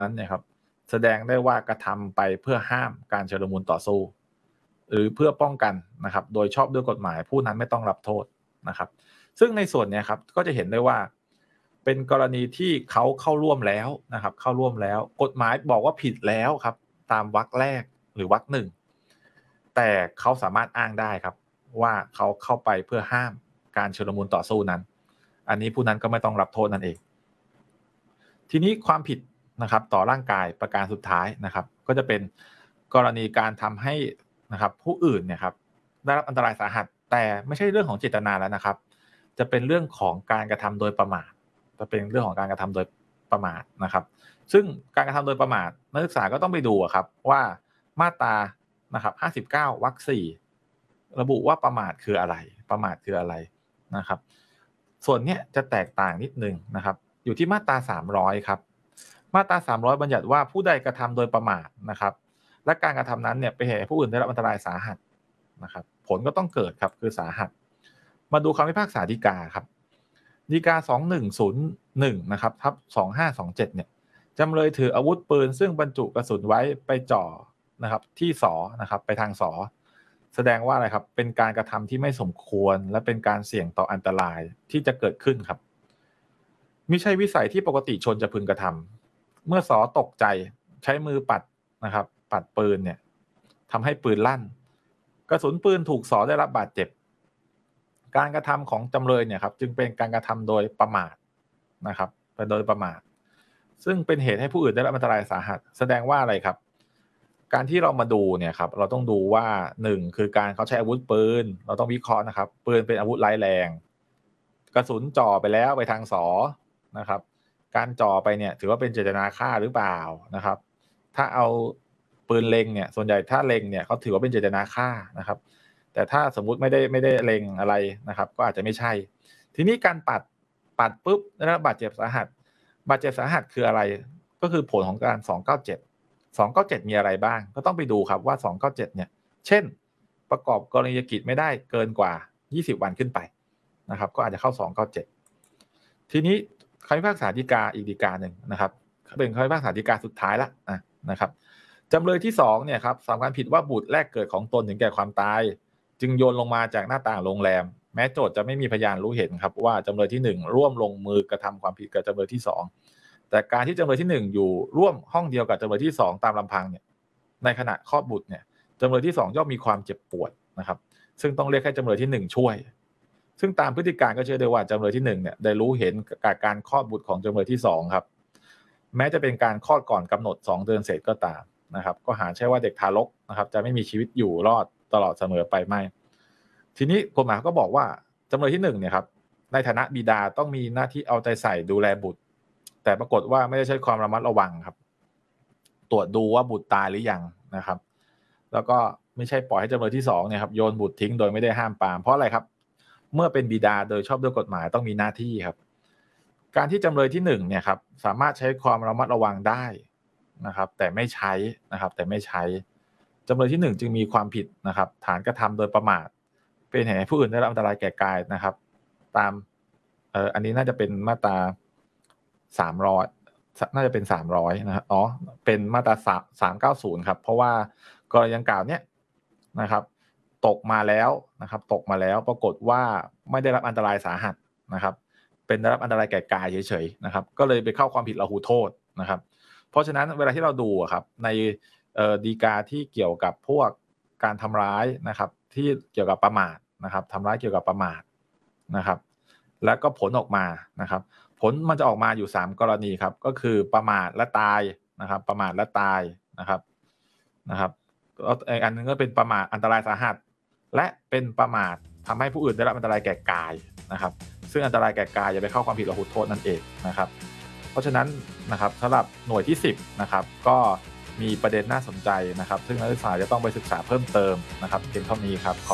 นั้นเนี่ยครับแสดงได้ว่ากระทำไปเพื่อห้ามการชุลมุนต่อสู้หรือเพื่อป้องกันนะครับโดยชอบด้วยกฎหมายผู้นั้นไม่ต้องรับโทษนะครับซึ่งในส่วนเนี้ยครับก็จะเห็นได้ว่าเป็นกรณีที่เขาเข้าร่วมแล้วนะครับเข้าร่วมแล้วกฎหมายบอกว่าผิดแล้วครับตามวรรคแรกหรือวรรคหนึ่งแต่เขาสามารถอ้างได้ครับว่าเขาเข้าไปเพื่อห้ามการชุลมุนต่อสู้นั้นอันนี้ผู้นั้นก็ไม่ต้องรับโทษนั่นเองทีนี้ความผิดนะครับต่อร่างกายประการสุดท้ายนะครับก็จะเป็นกรณีการทำให้นะครับผู้อื่นเนี่ยครับได้รับอันตรายสาหัสแต่ไม่ใช่เรื่องของเจตนาแล้วนะครับจะเป็นเรื่องของการกระทำโดยประมาทจะเป็นเรื่องของการกระทำโดยประมาทนะครับซึ่งการกระทำโดยประมาทนักศึกษาก็ต้องไปดูครับว่ามาตรานะครับ59วรรค4ระบุว่าประมาทคืออะไรประมาทคืออะไรนะครับส่วนเนี้ยจะแตกต่างนิดนึงนะครับอยู่ที่มาตรา300ครับมาตรา300บัญญัติว่าผู้ใดกระทำโดยประมาทนะครับและการกระทำนั้นเนี่ยเป็นเหตุให้ผู้อื่นได้รับอันตรายสาหัสนะครับผลก็ต้องเกิดครับคือสาหัสมาดูคำพิพากษาฎีกาครับฎีกา2101นะครับทับ2527เนี่ยจำเลยถืออาวุธปืนซึ่งบรรจุกระสุนไว้ไปจ่อนะครับที่ศนะครับไปทางศแสดงว่าอะไรครับเป็นการกระทำที่ไม่สมควรและเป็นการเสี่ยงต่ออันตรายที่จะเกิดขึ้นครับมิใช่วิสัยที่ปกติชนจะพึงกระทำเมื่อศตกใจใช้มือปัดนะครับปัดปืนเนี่ยทำให้ปืนลั่นกระสุนปืนถูกศได้รับบาดเจ็บการกระทำของจำเลยเนี่ยครับจึงเป็นการกระทำโดยประมาทนะครับเป็นโดยประมาทซึ่งเป็นเหตุให้ผู้อื่นได้รับอันตรายสาหัสแสดงว่าอะไรครับการที่เรามาดูเนี่ยครับเราต้องดูว่า1คือการเขาใช้อาวุธปืนเราต้องวิเคราะห์นะครับปืนเป็นอาวุธร้ายแรงกระสุนจ่อไปแล้วไปทางศนะครับการจ่อไปเนี่ยถือว่าเป็นเจตนาฆ่าหรือเปล่านะครับถ้าเอาปืนเล็งเนี่ยส่วนใหญ่ถ้าเล็งเนี่ยเขาถือว่าเป็นเจตนาฆ่านะครับแต่ถ้าสมมุติไม่ได้เล็งอะไรนะครับก็อาจจะไม่ใช่ทีนี้การปัดปุ๊บได้รับบาดเจ็บสาหัสบาดเจ็บสาหัสคืออะไรก็คือผลของการ297มีอะไรบ้างก็ต้องไปดูครับว่า297เนี่ยเช่นประกอบกรณียกิจไม่ได้เกินกว่า20วันขึ้นไปนะครับก็อาจจะเข้า297ทีนี้คำพิพากษาฎีกาอีกฎีกาหนึ่งนะครับเป็นคำพิพากษาฎีกาสุดท้ายละนะครับจำเลยที่2เนี่ยครับสำคัญผิดว่าบุตรแรกเกิดของตนถึงแก่ความตายจึงโยนลงมาจากหน้าต่างโรงแรมแม้โจทก์จะไม่มีพยานรู้เห็นครับว่าจำเลยที่1ร่วมลงมือกระทำความผิดกับจำเลยที่2แต่การที่จำเลยที่1อยู่ร่วมห้องเดียวกับจำเลยที่2ตามลำพังเนี่ยในขณะคลอดบุตรเนี่ยจำเลยที่2ย่อมมีความเจ็บปวดนะครับซึ่งต้องเรียกให้จำเลยที่1ช่วยซึ่งตามพฤติการก็เชื่อได้ว่าจำเลยที่1เนี่ยได้รู้เห็นกับการคลอดบุตรของจำเลยที่2ครับแม้จะเป็นการคลอดก่อนกำหนด2เดือนเศษก็ตามนะครับก็หาใช่ว่าเด็กทารกนะครับจะไม่มีชีวิตอยู่รอดตลอดเสมอไปไม่ทีนี้กฎหมายก็บอกว่าจำเลยที่1เนี่ยครับในฐานะบิดาต้องมีหน้าที่เอาใจใส่ดูแลบุตรแต่ปรากฏว่าไม่ได้ใช้ความระมัดระวังครับตรวจดูว่าบุตรตายหรือยังนะครับแล้วก็ไม่ใช่ปล่อยให้จำเลยที่2เนี่ยครับโยนบุตรทิ้งโดยไม่ได้ห้ามปรามเพราะอะไรครับเมื่อเป็นบิดาโดยชอบด้วยกฎหมายต้องมีหน้าที่ครับการที่จำเลยที่1เนี่ยครับสามารถใช้ความระมัดระวังได้นะครับแต่ไม่ใช้นะครับแต่ไม่ใช้จำเลยที่1จึงมีความผิดนะครับฐานกระทำโดยประมาทเป็นเหตุให้ผู้อื่นได้รับอันตรายแก่กายนะครับตามอันนี้น่าจะเป็นมาตรา300น่าจะเป็น300นะครับเป็นมาตรา390ครับเพราะว่ากรณีดังกล่าวเนี้ยนะครับตกมาแล้วปรากฏว่าไม่ได้รับอันตรายสาหัสนะครับเป็นได้รับอันตรายแก่กายเฉยๆนะครับก็เลยไปเข้าความผิดละหูโทษนะครับเพราะฉะนั้นเวลาที่เราดูครับในฎีกาที่เกี่ยวกับพวกการทำร้ายนะครับที่เกี่ยวกับประมาทนะครับทำร้ายเกี่ยวกับประมาทนะครับแล้วก็ผลออกมานะครับผลมันจะออกมาอยู่3กรณีครับก็คือประมาทและตายนะครับประมาทและตายนะครับอันนึงก็เป็นประมาทอันตรายสาหัสและเป็นประมาททำให้ผู้อื่นได้รับอันตรายแก่กายนะครับซึ่งอันตรายแก่กายจะไปเข้าความผิดละหุโทษนั่นเองนะครับเพราะฉะนั้นนะครับสำหรับหน่วยที่10นะครับก็มีประเด็นน่าสนใจนะครับซึ่งนักศึกษาจะต้องไปศึกษาเพิ่มเติมนะครับเพียงเท่านี้ครับ